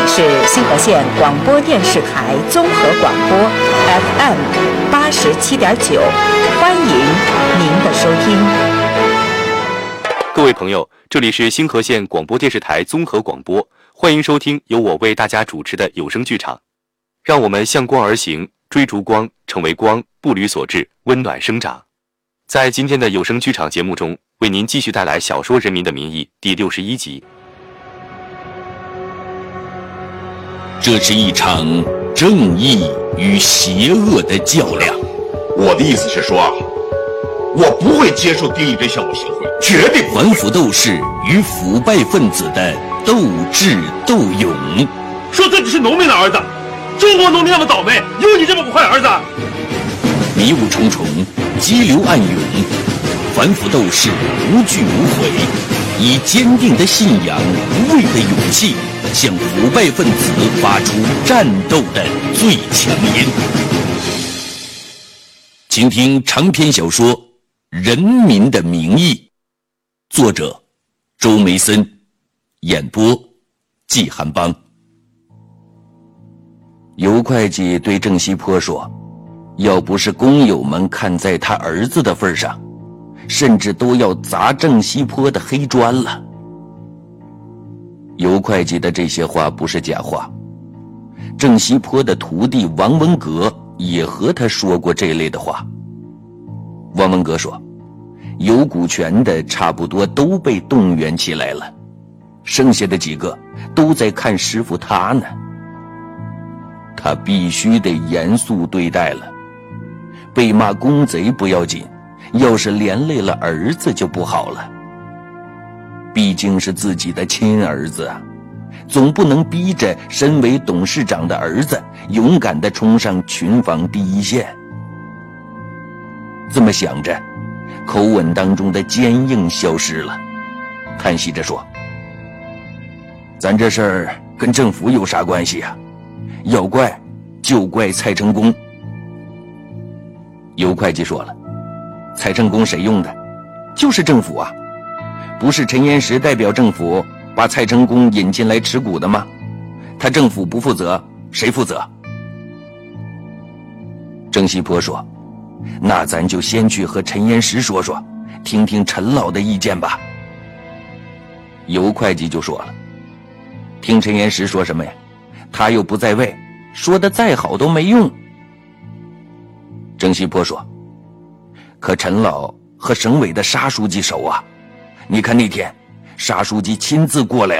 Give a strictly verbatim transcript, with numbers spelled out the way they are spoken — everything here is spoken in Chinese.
里是新河县广播电视台综合广播 F M 八十七点九，欢迎您的收听。 各位朋友，这里是新河县广播电视台综合广播，欢迎收听由我为大家主持的有声剧场。让我们向光而行，追逐光，成为光，步履所至，温暖生长。在今天的有声剧场节目中，为您继续带来小说《人民的名义》第六十一集。 这是一场正义与邪恶的较量。 我的意思是说啊，我不会接受地理这项目协会，绝对不会。 反腐斗士与腐败分子的斗智斗勇。 说自己是农民的儿子，中国农民那么倒霉，有你这么个坏儿子？ 迷雾重重，激流暗涌，反腐斗士无惧无悔，以坚定的信仰、无畏的勇气，向腐败分子发出战斗的最强音。请听长篇小说《人民的名义》，作者周梅森，演播季寒邦。尤会计对郑西坡说，要不是工友们看在他儿子的份上，甚至都要砸郑西坡的黑砖了。尤会计的这些话不是假话，郑西坡的徒弟王文革也和他说过这类的话。王文革说，有股权的差不多都被动员起来了，剩下的几个都在看师傅他呢。他必须得严肃对待了，被骂公贼不要紧，要是连累了儿子就不好了。毕竟是自己的亲儿子啊，总不能逼着身为董事长的儿子勇敢地冲上群防第一线。这么想着，口吻当中的坚硬消失了，叹息着说，咱这事儿跟政府有啥关系啊？要怪就怪蔡成功。尤会计说了，蔡成功谁用的？就是政府啊，不是陈岩石代表政府把蔡成功引进来持股的吗？他政府不负责，谁负责？郑西坡说，那咱就先去和陈岩石说说，听听陈老的意见吧。尤会计就说了，听陈岩石说什么呀？他又不在位，说的再好都没用。郑西坡说，可陈老和省委的沙书记熟啊，你看那天沙书记亲自过来